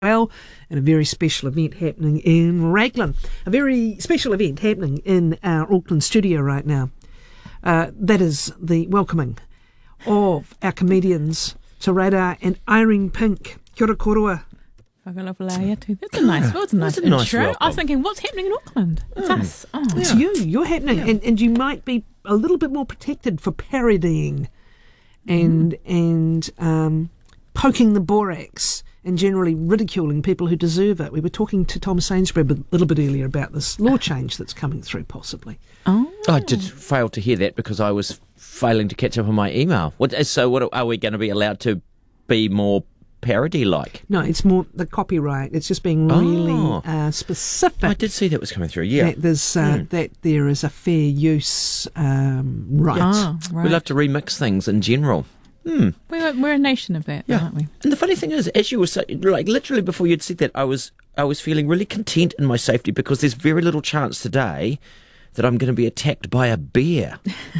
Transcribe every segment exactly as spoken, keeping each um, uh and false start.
Well, and a very special event happening in Raglan. A very special event happening in our Auckland studio right now. Uh, that is the welcoming of our comedians, Te Radar and Irene Pink. Kia ora korua. That's a nice, well, it's a nice That's a nice intro. welcome. I was thinking, what's happening in Auckland? It's Mm. us. Oh. It's you. You're happening. Yeah. And, and you might be a little bit more protected for parodying and, and um, poking the borax and generally ridiculing people who deserve it. We were talking to Tom Sainsbury a little bit earlier about this law change that's coming through, possibly. Oh. I did fail to hear that because I was failing to catch up on my email. What, so what are we going to be allowed to be more parody-like? No, it's more the copyright. It's just being really Oh. uh, specific. I did see that was coming through, yeah. That there's uh, Mm. that there is a fair use um, right. Ah, right. We love to remix things in general. Hmm. We're, we're a nation of that, Yeah. aren't we? And the funny thing is, as you were saying, like literally before you'd said that, I was I was feeling really content in my safety because there's very little chance today that I'm going to be attacked by a bear.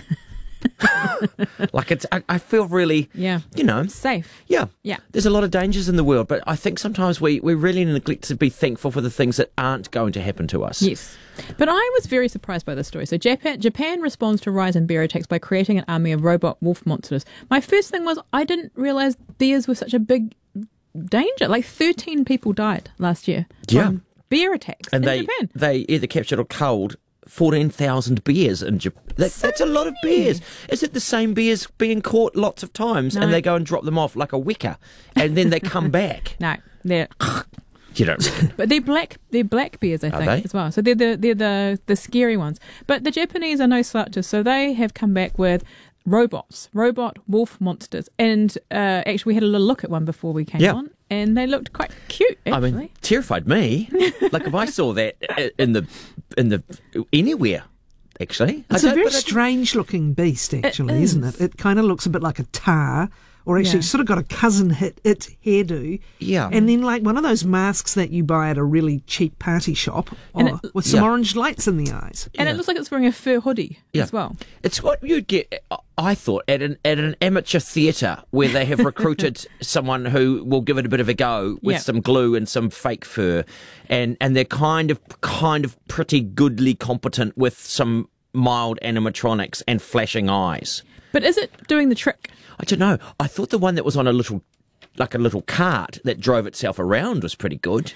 Like it's, I, I feel really, Yeah. you know, Safe. yeah, Yeah. There's a lot of dangers in the world, but I think sometimes we, we really neglect to be thankful for the things that aren't going to happen to us. Yes. But I was very surprised by this story. So Japan, Japan responds to rise in bear attacks by creating an army of robot wolf monsters. My first thing was I didn't realise bears were such a big danger. Like thirteen people died last year Yeah. from bear attacks And in they Japan. they either captured or culled fourteen thousand bears in Japan. That, So that's a lot of many. bears. Is it the same bears being caught lots of times No. and they go and drop them off like a wicker and then they come back? No, they're You don't reckon? but they're black. They're black bears, I Are think, they? as well. So they're the they're the the scary ones. But the Japanese are no slouches. So they have come back with robots, robot wolf monsters, and uh, actually we had a little look at one before we came Yeah. on, and they looked quite cute. I Actually, mean, terrified me. Like if I saw that i- in the in the anywhere, actually. It's I a don't- very but I- strange-looking beast, actually, is. isn't it? It kind of looks a bit like a tar, or actually Yeah. sort of got a cousin hit it hairdo. Yeah. And then like one of those masks that you buy at a really cheap party shop And oh, it- with some Yeah. orange lights in the eyes. and Yeah. it looks like it's wearing a fur hoodie Yeah. as well. It's what you'd get, I thought, at an at an amateur theatre where they have recruited someone who will give it a bit of a go with Yeah. some glue and some fake fur, and and they're kind of kind of pretty goodly competent with some mild animatronics and flashing eyes. But is it doing the trick? I don't know. I thought the one that was on a little, like a little cart that drove itself around was pretty good.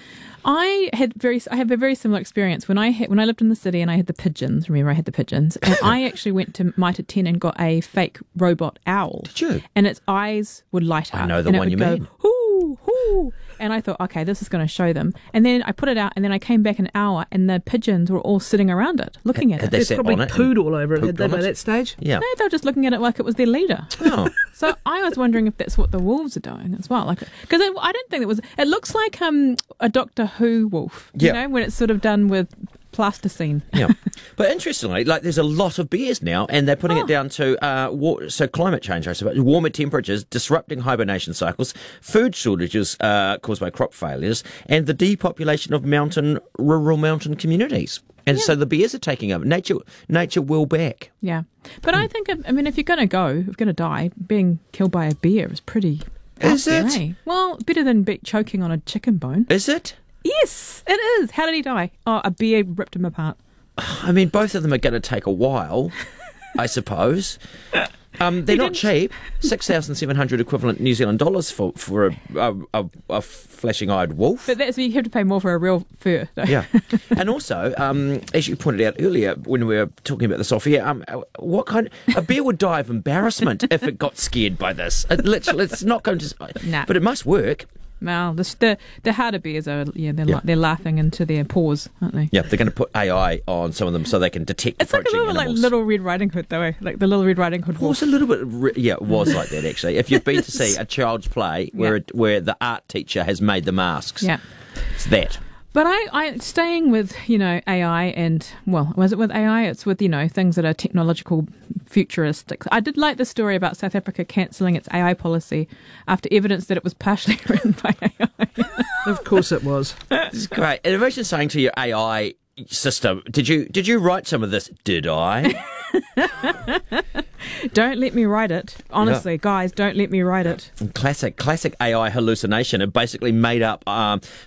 I had very, I have a very similar experience when I had, when I lived in the city and I had the pigeons. Remember, I had the pigeons, and I actually went to Mitre ten and got a fake robot owl. Did you? And its eyes would light up. I know the and it one would you go, mean. Hoo, hoo. And I thought, okay, this is going to show them. And then I put it out, and then I came back an hour, and the pigeons were all sitting around it, looking at Had it. they They sat probably on it? and pooed all over it, had pooped they, on by it? that stage? Yeah. No, they were just looking at it like it was their leader. Oh. So I was wondering if that's what the wolves are doing as well, like because I don't think it was. It looks like um a Doctor Who wolf, you Yeah. know, when it's sort of done with plasticine. Yeah, but interestingly, like there's a lot of bears now, and they're putting Oh. it down to uh, war- so climate change, I suppose, warmer temperatures, disrupting hibernation cycles, food shortages uh, caused by crop failures, and the depopulation of mountain, rural mountain communities. And so the bears are taking over. Nature, nature will back. Yeah, but I think I mean if you're going to go, if you're going to die, being killed by a bear is pretty. Is out there, it? eh? Well, better than be choking on a chicken bone. Is it? Yes, it is. How did he die? Oh, a bear ripped him apart. I mean, both of them are going to take a while, I suppose. Um, they're He not didn't- cheap. Six thousand seven hundred equivalent New Zealand dollars for for a, a, a, a flashing-eyed wolf. But that's you have to pay more for a real fur. Though. Yeah, and also, um, as you pointed out earlier when we were talking about this off air, um, what kind? A bear would die of embarrassment if it got scared by this. It literally, it's not going to. Nah. But it must work. Well, the the, the harder bears are yeah they're Yeah. Like, they're laughing into their paws, aren't they? Yeah, they're going to put A I on some of them so they can detect It's like a approaching little animals. like Little Red Riding Hood, though. Eh? Like the Little Red Riding Hood Well, it wolf. was a little bit, re- yeah, it was like that actually. If you've been to see a child's play where Yeah. it, where the art teacher has made the masks, Yeah, it's that. but I, I staying with you know A I and well, was it with A I? It's with you know things that are technological, futuristic. I did like the story about South Africa cancelling its A I policy after evidence that it was partially written by A I. Of course it was. It's great. And imagine saying to your A I system, "Did you did you write some of this? Did I?" Don't let me write it. Honestly, Yeah. guys, don't let me write it. Classic, classic A I hallucination. It basically made up um,